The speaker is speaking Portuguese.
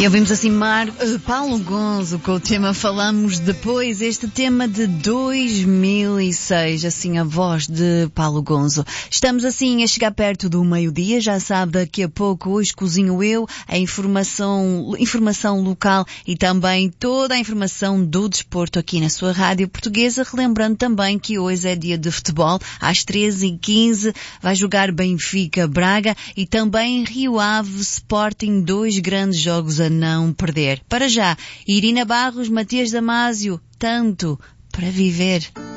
E ouvimos assim Paulo Gonzo com o tema Falamos Depois, este tema de 2006, assim a voz de Paulo Gonzo. Estamos assim a chegar perto do meio-dia, já sabe, daqui a pouco hoje cozinho eu, a informação local e também toda a informação do desporto aqui na sua rádio portuguesa, relembrando também que hoje é dia de futebol, às 13h15 vai jogar Benfica Braga e também Rio Ave Sporting, dois grandes jogos a não perder. Para já, Irina Barros, Matias Damasio, tanto para viver.